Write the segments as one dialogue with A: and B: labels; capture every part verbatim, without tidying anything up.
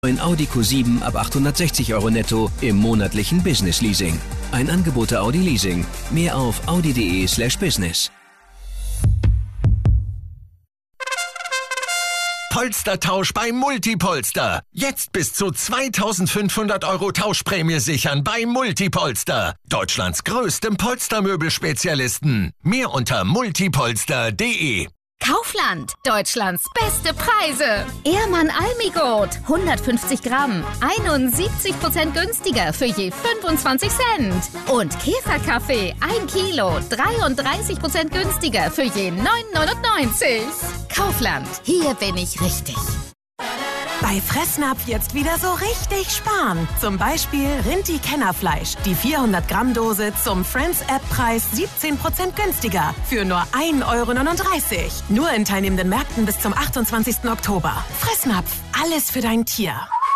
A: neuen Audi Q sieben ab achthundertsechzig Euro netto im monatlichen Business Leasing. Ein Angebot der Audi Leasing. Mehr auf audi.de slash business.
B: Polstertausch bei Multipolster. Jetzt bis zu zweitausendfünfhundert Euro Tauschprämie sichern bei Multipolster. Deutschlands größtem Polstermöbelspezialisten. Mehr unter multipolster punkt de.
C: Kaufland, Deutschlands beste Preise. Ehrmann Almigurt, hundertfünfzig Gramm, einundsiebzig Prozent günstiger für je fünfundzwanzig Cent. Und Käferkaffee, ein Kilo, dreiunddreißig Prozent günstiger für je neun neunundneunzig. Kaufland, hier bin ich richtig.
D: Bei Fressnapf jetzt wieder so richtig sparen. Zum Beispiel Rinti-Kennerfleisch. Die vierhundert Gramm Dose zum Friends-App-Preis siebzehn Prozent günstiger. Für nur ein Euro neununddreißig. Nur in teilnehmenden Märkten bis zum achtundzwanzigsten Oktober. Fressnapf, alles für dein Tier.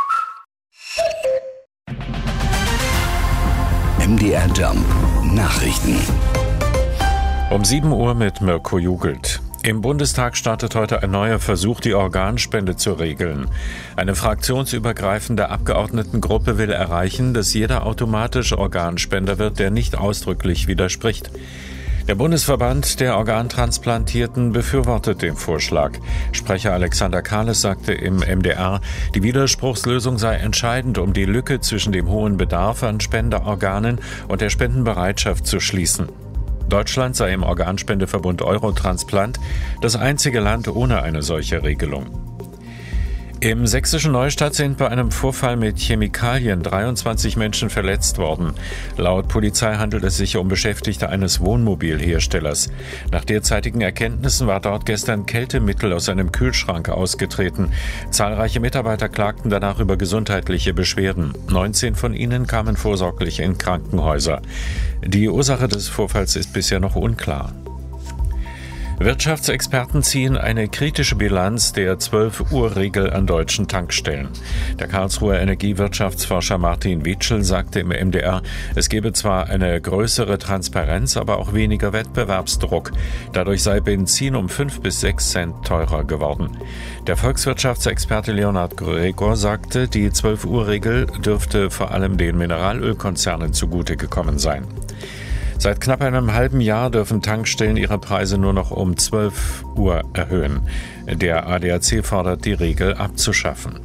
E: M D R Jump Nachrichten.
F: Um sieben Uhr mit Mirko Jugelt. Im Bundestag startet heute ein neuer Versuch, die Organspende zu regeln. Eine fraktionsübergreifende Abgeordnetengruppe will erreichen, dass jeder automatisch Organspender wird, der nicht ausdrücklich widerspricht. Der Bundesverband der Organtransplantierten befürwortet den Vorschlag. Sprecher Alexander Kahles sagte im M D R, die Widerspruchslösung sei entscheidend, um die Lücke zwischen dem hohen Bedarf an Spenderorganen und der Spendenbereitschaft zu schließen. Deutschland sei im Organspendeverbund Eurotransplant das einzige Land ohne eine solche Regelung. Im sächsischen Neustadt sind bei einem Vorfall mit Chemikalien dreiundzwanzig Menschen verletzt worden. Laut Polizei handelt es sich um Beschäftigte eines Wohnmobilherstellers. Nach derzeitigen Erkenntnissen war dort gestern Kältemittel aus einem Kühlschrank ausgetreten. Zahlreiche Mitarbeiter klagten danach über gesundheitliche Beschwerden. neunzehn von ihnen kamen vorsorglich in Krankenhäuser. Die Ursache des Vorfalls ist bisher noch unklar. Wirtschaftsexperten ziehen eine kritische Bilanz der zwölf-Uhr-Regel an deutschen Tankstellen. Der Karlsruher Energiewirtschaftsforscher Martin Wietschel sagte im M D R, es gebe zwar eine größere Transparenz, aber auch weniger Wettbewerbsdruck. Dadurch sei Benzin um fünf bis sechs Cent teurer geworden. Der Volkswirtschaftsexperte Leonhard Gregor sagte, die zwölf-Uhr-Regel dürfte vor allem den Mineralölkonzernen zugute gekommen sein. Seit knapp einem halben Jahr dürfen Tankstellen ihre Preise nur noch um zwölf Uhr erhöhen. Der A D A C fordert, die Regel abzuschaffen.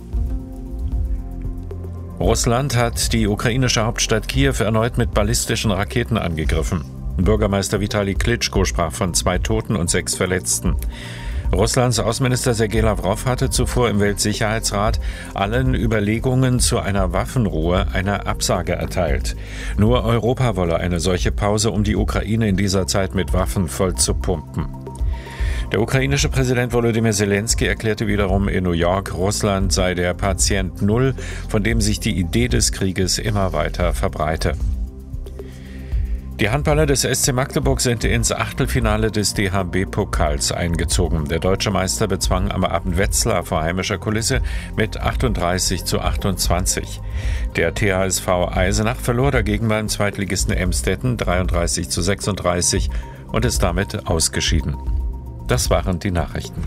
F: Russland hat die ukrainische Hauptstadt Kiew erneut mit ballistischen Raketen angegriffen. Bürgermeister Vitali Klitschko sprach von zwei Toten und sechs Verletzten. Russlands Außenminister Sergei Lavrov hatte zuvor im Weltsicherheitsrat allen Überlegungen zu einer Waffenruhe eine Absage erteilt. Nur Europa wolle eine solche Pause, um die Ukraine in dieser Zeit mit Waffen voll zu pumpen. Der ukrainische Präsident Volodymyr Zelensky erklärte wiederum in New York, Russland sei der Patient Null, von dem sich die Idee des Krieges immer weiter verbreite. Die Handballer des S C Magdeburg sind ins Achtelfinale des D H B-Pokals eingezogen. Der deutsche Meister bezwang am Abend Wetzlar vor heimischer Kulisse mit achtunddreißig zu achtundzwanzig. Der T H S V Eisenach verlor dagegen beim Zweitligisten Emstetten dreiunddreißig zu sechsunddreißig und ist damit ausgeschieden. Das waren die Nachrichten.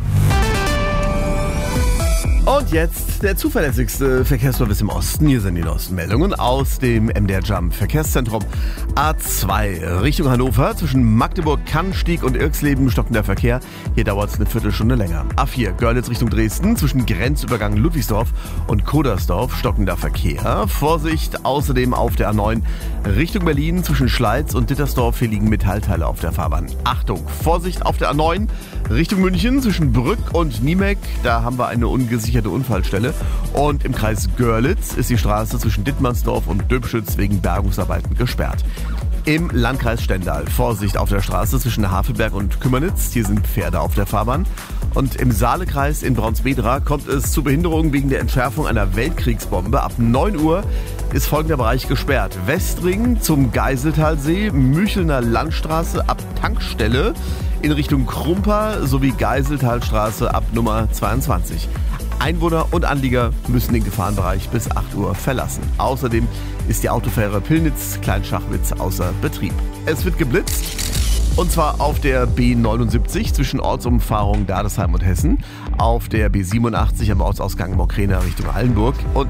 G: Und jetzt der zuverlässigste Verkehrsservice im Osten. Hier sind die neuesten Meldungen aus dem M D R Jump Verkehrszentrum. A zwei Richtung Hannover zwischen Magdeburg-Kannstieg und Irxleben stockender Verkehr. Hier dauert es eine Viertelstunde länger. A vier Görlitz Richtung Dresden zwischen Grenzübergang Ludwigsdorf und Kodersdorf stockender Verkehr. Vorsicht außerdem auf der A neun Richtung Berlin zwischen Schleiz und Dittersdorf. Hier liegen Metallteile auf der Fahrbahn. Achtung, Vorsicht auf der A neun Richtung München zwischen Brück und Niemek. Da haben wir eine ungesicherte Unfallstelle. Und im Kreis Görlitz ist die Straße zwischen Dittmannsdorf und Döbschütz wegen Bergungsarbeiten gesperrt. Im Landkreis Stendal Vorsicht auf der Straße zwischen Havelberg und Kümmerniz. Hier sind Pferde auf der Fahrbahn. Und im Saalekreis in Braunsbedra kommt es zu Behinderungen wegen der Entschärfung einer Weltkriegsbombe. Ab neun Uhr ist folgender Bereich gesperrt. Westring zum Geiseltalsee, Müchelner Landstraße ab Tankstelle in Richtung Krumper sowie Geiseltalstraße ab Nummer zweiundzwanzig. Einwohner und Anlieger müssen den Gefahrenbereich bis acht Uhr verlassen. Außerdem ist die Autofähre Pillnitz-Kleinschachwitz außer Betrieb. Es wird geblitzt. Und zwar auf der B neunundsiebzig zwischen Ortsumfahrung Dadesheim und Hessen, auf der B siebenundachtzig am Ortsausgang Mokrena Richtung Hallenburg und